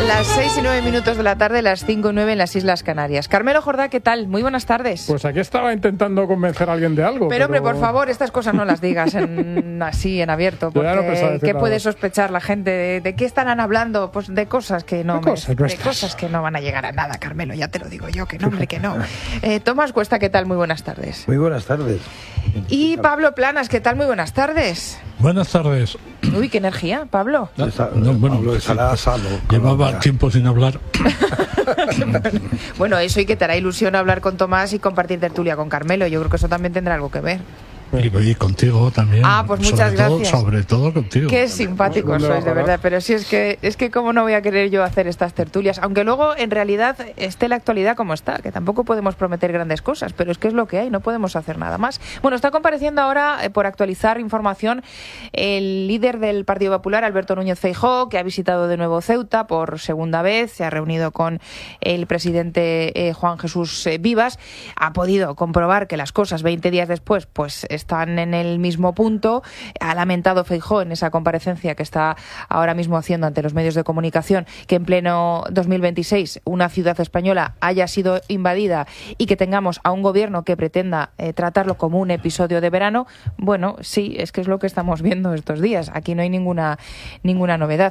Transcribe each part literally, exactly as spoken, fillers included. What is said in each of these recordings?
Las seis y nueve minutos de la tarde, las cinco y nueve en las Islas Canarias. Carmelo Jordá, ¿qué tal? Muy buenas tardes. Pues aquí estaba intentando convencer a alguien de algo. Pero, pero... hombre, por favor, estas cosas no las digas en, así, en abierto. Porque no ¿qué nada. puede sospechar la gente? ¿De, de qué estarán hablando? Pues de cosas que no, de, me, cosas, de cosas que no van a llegar a nada, Carmelo. Ya te lo digo yo, que no, hombre, que no. Eh, Tomás Cuesta, ¿qué tal? Muy buenas tardes. Muy buenas tardes. Y Pablo Planas, ¿qué tal? Muy buenas tardes. Buenas tardes. Uy, qué energía, Pablo. No, no, bueno, Pablo estará sano. Llevaba tiempo sin hablar. Bueno, eso y que te hará ilusión hablar con Tomás y compartir tertulia con Carmelo. Yo creo que eso también tendrá algo que ver. Y, y contigo también. Ah, pues muchas sobre gracias. Todo, sobre todo contigo. Qué simpáticos sois, de verdad. Pero sí, es que es que cómo no voy a querer yo hacer estas tertulias. Aunque luego, en realidad, esté la actualidad como está, que tampoco podemos prometer grandes cosas, pero es que es lo que hay, no podemos hacer nada más. Bueno, está compareciendo ahora, eh, por actualizar información, el líder del Partido Popular, Alberto Núñez Feijóo, que ha visitado de nuevo Ceuta por segunda vez, se ha reunido con el presidente eh, Juan Jesús eh, Vivas, ha podido comprobar que las cosas veinte días después, pues están en el mismo punto. Ha lamentado Feijóo en esa comparecencia que está ahora mismo haciendo ante los medios de comunicación que en pleno dos mil veintiséis una ciudad española haya sido invadida y que tengamos a un gobierno que pretenda eh, tratarlo como un episodio de verano. Bueno, sí, es que es lo que estamos viendo estos días. Aquí no hay ninguna ninguna novedad.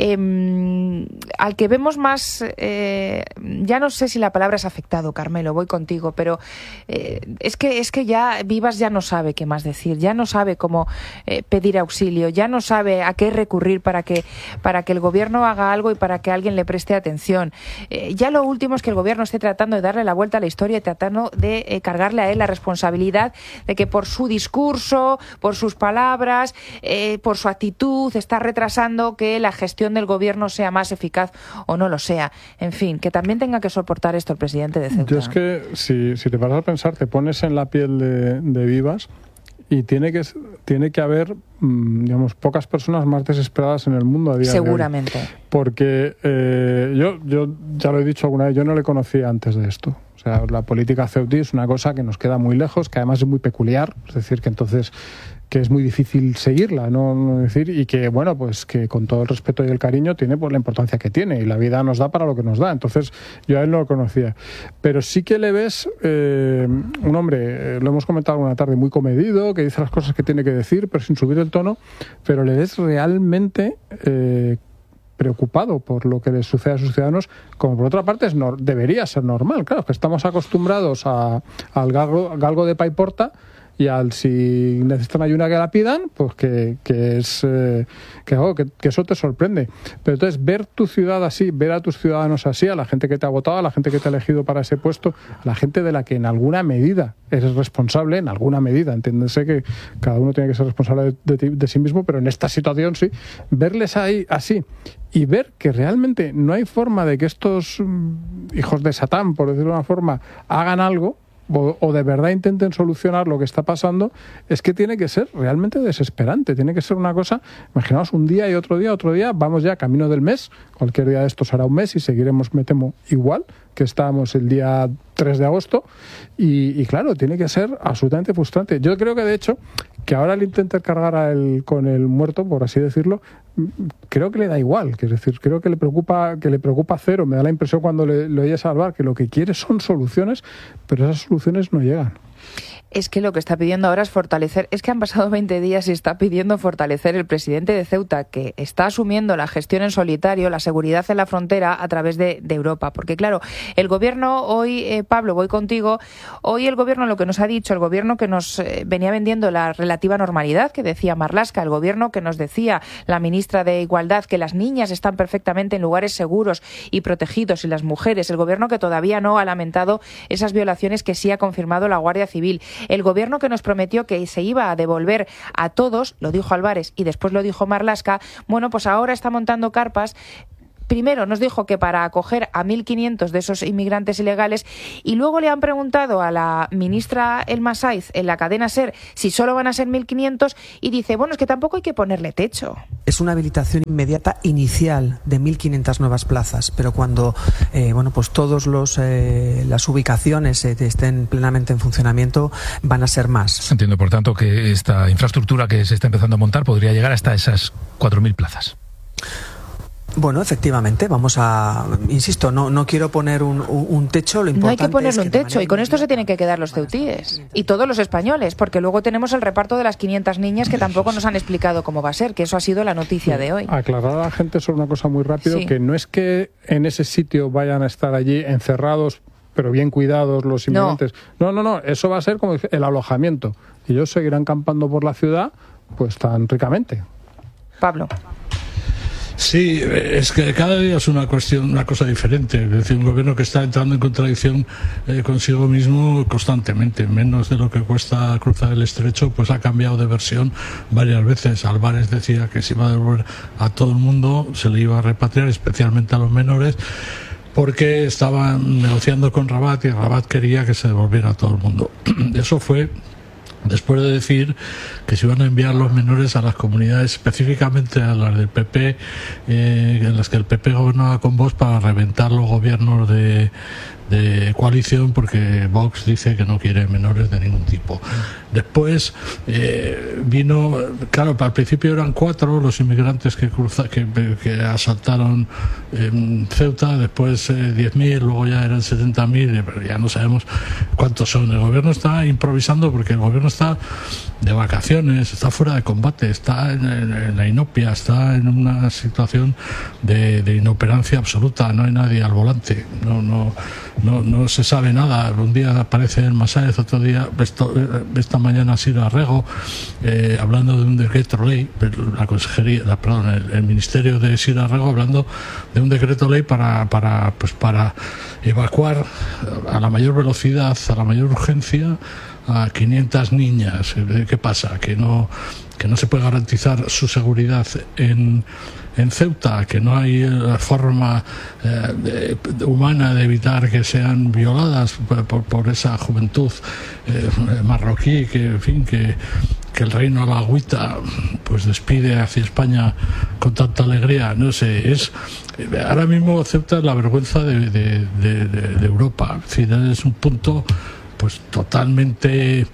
Eh, al que vemos más, eh, ya no sé si la palabra es afectado, Carmelo, voy contigo, pero eh, es que es que ya Vivas ya no sabe qué más decir, ya no sabe cómo eh, pedir auxilio, ya no sabe a qué recurrir para que para que el gobierno haga algo y para que alguien le preste atención. Eh, ya lo último es que el gobierno esté tratando de darle la vuelta a la historia y tratando de eh, cargarle a él la responsabilidad de que por su discurso, por sus palabras, eh, por su actitud, está retrasando que la gestión del gobierno sea más eficaz o no lo sea. En fin, que también tenga que soportar esto el presidente de Ceuta. Yo es que, si, si te paras a pensar, te pones en la piel de, de Vivas y tiene que, tiene que haber, digamos, pocas personas más desesperadas en el mundo a día Seguramente. de hoy. Porque eh, yo, yo ya lo he dicho alguna vez, yo no le conocía antes de esto. O sea, la política ceutí es una cosa que nos queda muy lejos, que además es muy peculiar. Es decir, que entonces que es muy difícil seguirla, ¿no? no decir y que, bueno, pues que con todo el respeto y el cariño tiene pues la importancia que tiene y la vida nos da para lo que nos da. Entonces, yo a él no lo conocía. Pero sí que le ves eh, un hombre, eh, lo hemos comentado una tarde, muy comedido, que dice las cosas que tiene que decir, pero sin subir el tono, pero le ves realmente Eh, preocupado por lo que les sucede a sus ciudadanos, como por otra parte es no, debería ser normal. Claro, que estamos acostumbrados a, al galgo, galgo de paiporta y al si necesitan ayuda que la pidan, pues que, que es eh, que, oh, que, que eso te sorprende. Pero entonces ver tu ciudad así, ver a tus ciudadanos así, a la gente que te ha votado, a la gente que te ha elegido para ese puesto, a la gente de la que en alguna medida eres responsable, en alguna medida, entiéndese que cada uno tiene que ser responsable de, de, de sí mismo, pero en esta situación sí, verles ahí así y ver que realmente no hay forma de que estos hijos de Satán, por decirlo de una forma, hagan algo O, o de verdad intenten solucionar lo que está pasando, es que tiene que ser realmente desesperante, tiene que ser una cosa, imaginaos un día y otro día, otro día, vamos ya camino del mes, cualquier día de estos será un mes y seguiremos, me temo, igual que estábamos el día tres de agosto y, y claro, tiene que ser absolutamente frustrante. Yo creo que de hecho, que ahora le intenten cargar a él con el muerto, por así decirlo, creo que le da igual, que es decir, creo que le preocupa que le preocupa cero, me da la impresión cuando le, le oye salvar, que lo que quiere son soluciones, pero esas soluciones no llegan. Es que lo que está pidiendo ahora es fortalecer, es que han pasado veinte días y está pidiendo fortalecer el presidente de Ceuta, que está asumiendo la gestión en solitario, la seguridad en la frontera a través de, de Europa. Porque claro, el gobierno hoy, eh, Pablo, voy contigo, hoy el gobierno lo que nos ha dicho, el gobierno que nos eh, venía vendiendo la relativa normalidad, que decía Marlaska, el gobierno que nos decía la ministra de Igualdad, que las niñas están perfectamente en lugares seguros y protegidos y las mujeres, el gobierno que todavía no ha lamentado esas violaciones que sí ha confirmado la Guardia Civil. El gobierno que nos prometió que se iba a devolver a todos, lo dijo Álvarez y después lo dijo Marlaska, bueno, pues ahora está montando carpas. Primero nos dijo que para acoger a mil quinientos de esos inmigrantes ilegales y luego le han preguntado a la ministra Elma Saiz en la cadena SER si solo van a ser mil quinientos y dice, bueno, es que tampoco hay que ponerle techo. Es una habilitación inmediata inicial de mil quinientas nuevas plazas, pero cuando eh, bueno, pues todos los eh, las ubicaciones eh, estén plenamente en funcionamiento van a ser más. Entiendo, por tanto, que esta infraestructura que se está empezando a montar podría llegar hasta esas cuatro mil plazas. Bueno, efectivamente, vamos a, insisto, no no quiero poner un, un techo, lo importante no hay que ponerle es que un techo, y con esto se tienen que quedar los ceutíes y todos los españoles, porque luego tenemos el reparto de las quinientas niñas que tampoco nos han explicado cómo va a ser, que eso ha sido la noticia de hoy. Aclarar a la gente sobre una cosa muy rápido, Sí. que no es que en ese sitio vayan a estar allí encerrados, pero bien cuidados los inmigrantes. No, no, no, eso va a ser como el alojamiento. Y ellos seguirán campando por la ciudad, pues tan ricamente. Pablo. Sí, es que cada día es una cuestión, una cosa diferente. Es decir, un gobierno que está entrando en contradicción eh, consigo mismo constantemente. Menos de lo que cuesta cruzar el estrecho, pues ha cambiado de versión varias veces. Álvarez decía que se iba a devolver a todo el mundo, se le iba a repatriar, especialmente a los menores, porque estaban negociando con Rabat y Rabat quería que se devolviera a todo el mundo. Eso fue después de decir que se iban a enviar los menores a las comunidades, específicamente a las del P P, eh, en las que el P P gobernaba con Vox, para reventar los gobiernos de, de coalición, porque Vox dice que no quiere menores de ningún tipo. Después eh, vino, claro, al principio eran cuatro los inmigrantes que cruza, que, que asaltaron eh, Ceuta, después eh, diez mil, luego ya eran setenta mil, pero ya no sabemos cuántos son. El gobierno está improvisando porque el gobierno está de vacaciones, está fuera de combate, está en, en, en la inopia, está en una situación de, de inoperancia absoluta, no hay nadie al volante, no, no, no, no se sabe nada. Un día aparece el Masáez, otro día, esto, esta mañana ha sido Arrego, eh, hablando de un decreto ley, la consejería, la, perdón, el, el ministerio de Sir Arrego hablando de un decreto ley para, para, pues para evacuar a la mayor velocidad, a la mayor urgencia, a quinientas niñas. ¿Qué pasa? Que no, que no se puede garantizar su seguridad en, en Ceuta, que no hay forma eh, de, humana de evitar que sean violadas por, por, por esa juventud eh, marroquí, que en fin, que, que el reino alagüita pues despide hacia España con tanta alegría. No sé, es ahora mismo Ceuta es la vergüenza de, de, de, de Europa. Es decir, es un punto pues totalmente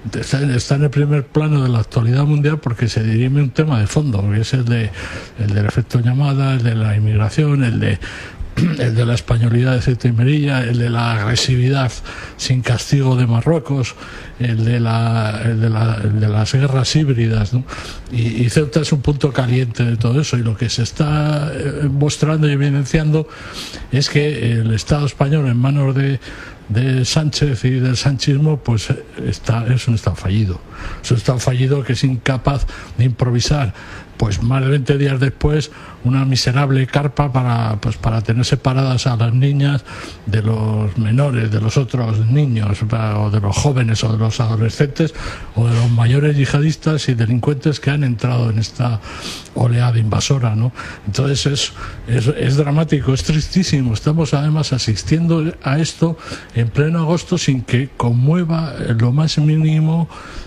está en el primer plano de la actualidad mundial, porque se dirime un tema de fondo, que es el de el del efecto llamada, el de la inmigración, el de el de la españolidad de Ceuta y Melilla, el de la agresividad sin castigo de Marruecos, el de la, el de, la el de las guerras híbridas, ¿no? Y, y Ceuta es un punto caliente de todo eso, y lo que se está eh, mostrando y evidenciando es que el Estado español, en manos de de Sánchez y del sanchismo, pues está, es un Estado fallido. Es un Estado fallido que es incapaz de improvisar, pues más de veinte días después, una miserable carpa para, pues, para tener separadas a las niñas de los menores, de los otros niños, o de los jóvenes, o de los adolescentes, o de los mayores yihadistas y delincuentes que han entrado en esta oleada invasora, ¿no? Entonces es, es, es dramático, es tristísimo. Estamos además asistiendo a esto en pleno agosto sin que conmueva lo más mínimo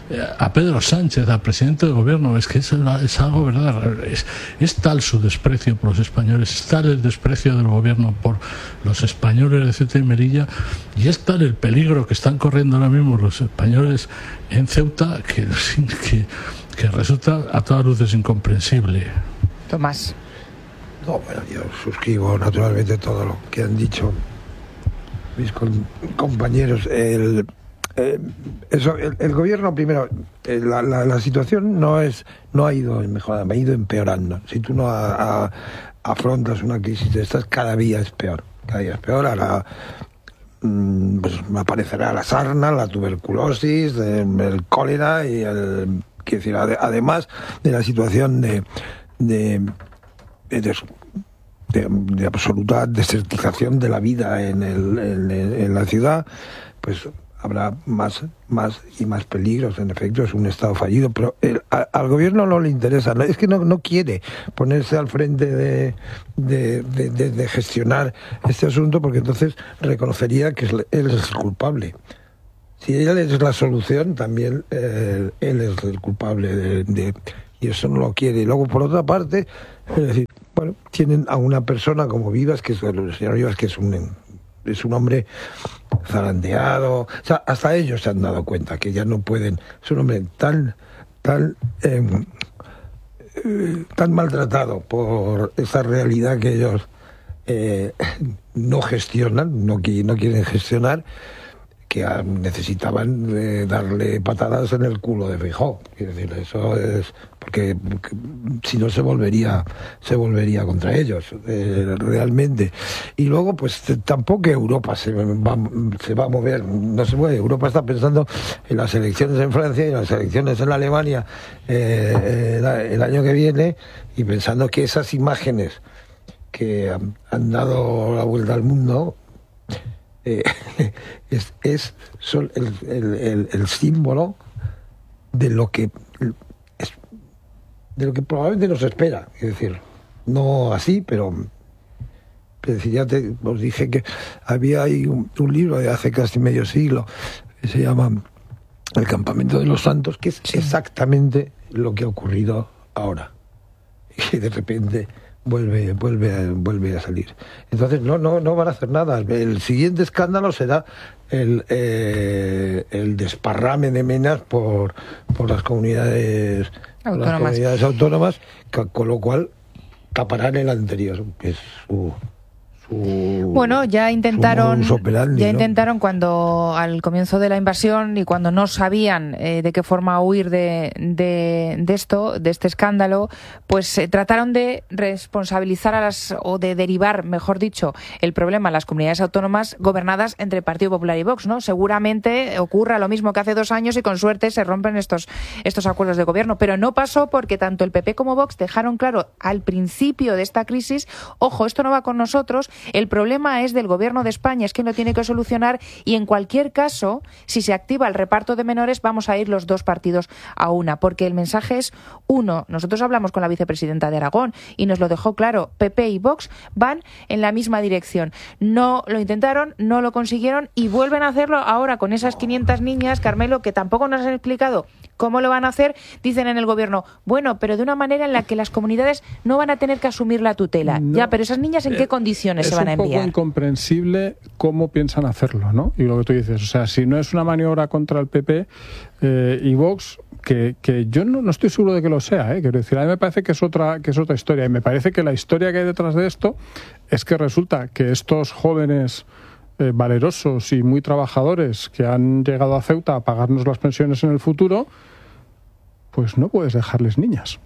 a Pedro Sánchez, al presidente del gobierno. Es que es, es algo verdad, es, es tal su desprecio por los españoles, es tal el desprecio del gobierno por los españoles de Ceuta y Melilla, y es tal el peligro que están corriendo ahora mismo los españoles en Ceuta, que, que, que resulta a todas luces incomprensible. Tomás. No, bueno, yo suscribo naturalmente todo lo que han dicho mis con, compañeros. El Eh, eso, el, el gobierno, primero, eh, la, la, la situación no es no ha ido mejorando, ha ido empeorando. Si tú no a, a, afrontas una crisis de estas, cada día es peor. Cada día es peor. Ahora mm, pues aparecerá la sarna, la tuberculosis, el, el cólera y el, quiero decir, ade, además de la situación de de, de, de De, de absoluta desertización de la vida en, el, en, en la ciudad, pues habrá más, más y más peligros. En efecto, es un Estado fallido, pero el, a, al gobierno no le interesa, no, es que no, no quiere ponerse al frente de, de, de, de, de gestionar este asunto, porque entonces reconocería que es, él es el culpable. Si él es la solución, también eh, él es el culpable de, de, y eso no lo quiere. Y luego, por otra parte, es decir, bueno, tienen a una persona como Vivas, que es el señor Vivas, que es un es un hombre zarandeado, o sea, hasta ellos se han dado cuenta que ya no pueden, es un hombre tan tan eh, eh, tan maltratado por esa realidad que ellos eh, no gestionan, no, no quieren gestionar, que necesitaban eh, darle patadas en el culo de Feijóo. Quiero decir, eso es porque, porque si no se volvería se volvería contra ellos eh, realmente. Y luego pues tampoco Europa se va, se va a mover, no se mueve. Europa está pensando en las elecciones en Francia y en las elecciones en Alemania eh, el, el año que viene, y pensando que esas imágenes que han, han dado la vuelta al mundo Eh, es, es son el, el, el, el símbolo de lo que es, de lo que probablemente nos espera. Es decir, no así, pero es decir, ya te, os dije que había ahí un, un libro de hace casi medio siglo que se llama El campamento de los santos, que es sí. exactamente lo que ha ocurrido ahora, y de repente vuelve vuelve a, vuelve a salir. Entonces no no no van a hacer nada. El siguiente escándalo será el eh, el desparrame de menas por por las comunidades autónomas, las comunidades autónomas, con lo cual taparán el anterior, que es su Su, bueno, ya intentaron, operandi, ya ¿no? intentaron cuando al comienzo de la invasión y cuando no sabían eh, de qué forma huir de, de, de esto, de este escándalo, pues eh, trataron de responsabilizar a las, o de derivar, mejor dicho, el problema a las comunidades autónomas gobernadas entre Partido Popular y Vox, ¿no? Seguramente ocurra lo mismo que hace dos años y con suerte se rompen estos, estos acuerdos de gobierno, pero no pasó porque tanto el P P como Vox dejaron claro al principio de esta crisis, ojo, esto no va con nosotros. El problema es del Gobierno de España, es que lo tiene que solucionar, y en cualquier caso, si se activa el reparto de menores, vamos a ir los dos partidos a una, porque el mensaje es uno. Nosotros hablamos con la vicepresidenta de Aragón y nos lo dejó claro, P P y Vox van en la misma dirección. No lo intentaron, no lo consiguieron y vuelven a hacerlo ahora con esas quinientas niñas, Carmelo, que tampoco nos han explicado cómo lo van a hacer. Dicen en el Gobierno, bueno, pero de una manera en la que las comunidades no van a tener que asumir la tutela. No, ya, pero esas niñas, ¿en qué condiciones se van a enviar? Es un poco incomprensible cómo piensan hacerlo, ¿no? Y lo que tú dices, o sea, si no es una maniobra contra el P P eh, y Vox, que, que yo no, no estoy seguro de que lo sea, ¿eh? Quiero decir, a mí me parece que es otra que es otra historia, y me parece que la historia que hay detrás de esto es que resulta que estos jóvenes eh, valerosos y muy trabajadores que han llegado a Ceuta a pagarnos las pensiones en el futuro, pues no puedes dejarles niñas.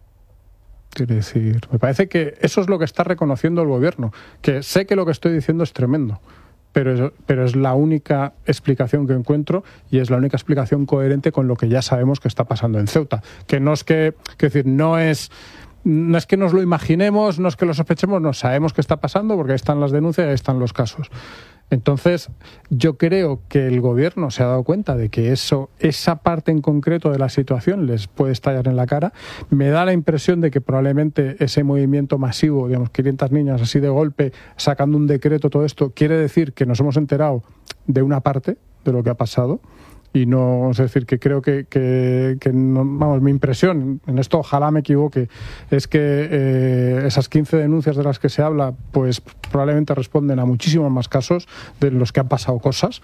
Quiero decir, me parece que eso es lo que está reconociendo el Gobierno, que sé que lo que estoy diciendo es tremendo, pero es, pero es la única explicación que encuentro, y es la única explicación coherente con lo que ya sabemos que está pasando en Ceuta. Que no es que, quiero decir, no es, no es que nos lo imaginemos, no es que lo sospechemos, no, sabemos que está pasando porque ahí están las denuncias y ahí están los casos. Entonces, yo creo que el Gobierno se ha dado cuenta de que eso, esa parte en concreto de la situación les puede estallar en la cara. Me da la impresión de que probablemente ese movimiento masivo, digamos, quinientas niñas así de golpe, sacando un decreto, todo esto, quiere decir que nos hemos enterado de una parte de lo que ha pasado. Y no, es decir, que creo que, que, que no, vamos, mi impresión, en esto ojalá me equivoque, es que eh, esas quince denuncias de las que se habla, pues probablemente responden a muchísimos más casos de los que han pasado cosas,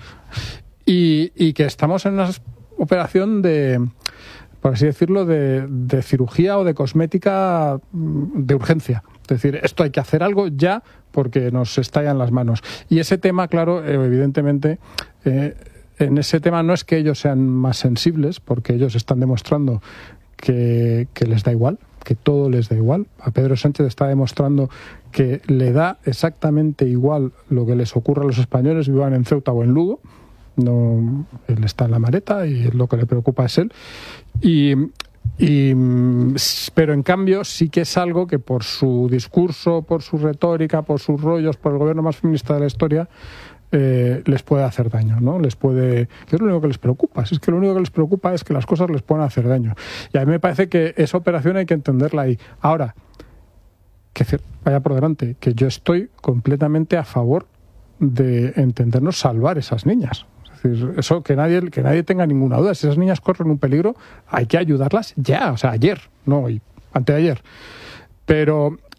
y, y que estamos en una operación de, por así decirlo, de, de cirugía o de cosmética de urgencia. Es decir, esto hay que hacer algo ya porque nos estallan las manos. Y ese tema, claro, eh, evidentemente... Eh, En ese tema no es que ellos sean más sensibles, porque ellos están demostrando que, que les da igual, que todo les da igual. A Pedro Sánchez está demostrando que le da exactamente igual lo que les ocurra a los españoles, vivan en Ceuta o en Lugo. No, él está en la maleta y lo que le preocupa es él. Y, y, pero en cambio sí que es algo que por su discurso, por su retórica, por sus rollos, por el gobierno más feminista de la historia, Eh, les puede hacer daño, ¿no? Les puede, que es lo único que les preocupa. Si es que lo único que les preocupa es que las cosas les puedan hacer daño. Y a mí me parece que esa operación hay que entenderla ahí. Ahora, que vaya por delante, que yo estoy completamente a favor de entendernos salvar esas niñas. Es decir, eso que nadie, que nadie tenga ninguna duda. Si esas niñas corren un peligro, hay que ayudarlas ya, o sea, ayer, no hoy, anteayer. Pero